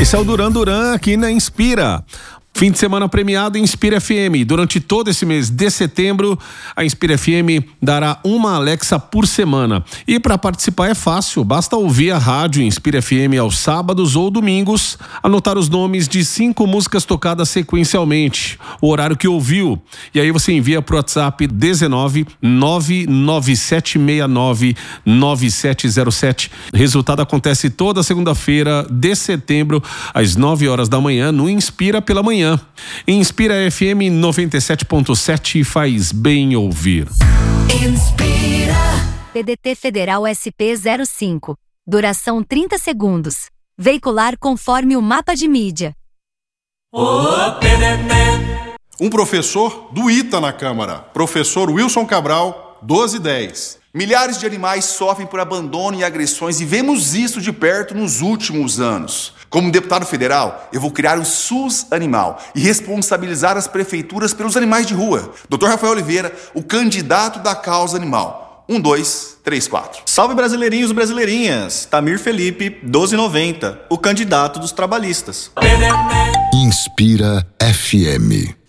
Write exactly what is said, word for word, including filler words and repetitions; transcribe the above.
Esse é o Duran Duran aqui na Inspira. Fim de semana premiado Inspira F M. Durante todo esse mês de setembro, a Inspira F M dará uma Alexa por semana. E para participar é fácil, basta ouvir a rádio Inspira F M aos sábados ou domingos, anotar os nomes de cinco músicas tocadas sequencialmente, o horário que ouviu. E aí você envia para o WhatsApp dezenove, nove nove sete seis nove, nove sete zero sete. O resultado acontece toda segunda-feira de setembro, às nove horas da manhã, no Inspira pela manhã. Inspira F M noventa e sete ponto sete, faz bem ouvir. Inspira. P D T Federal S P zero cinco. Duração trinta segundos. Veicular conforme o mapa de mídia. Oh, P D T. Um professor do I T A na Câmara, professor Wilson Cabral, doze dez. Milhares de animais sofrem por abandono e agressões e vemos isso de perto nos últimos anos. Como deputado federal, eu vou criar o SUS Animal e responsabilizar as prefeituras pelos animais de rua. doutor Rafael Oliveira, o candidato da causa animal. Um, dois, três, quatro. Salve brasileirinhos e brasileirinhas. Tamir Felipe, doze noventa, o candidato dos trabalhistas. Inspira F M.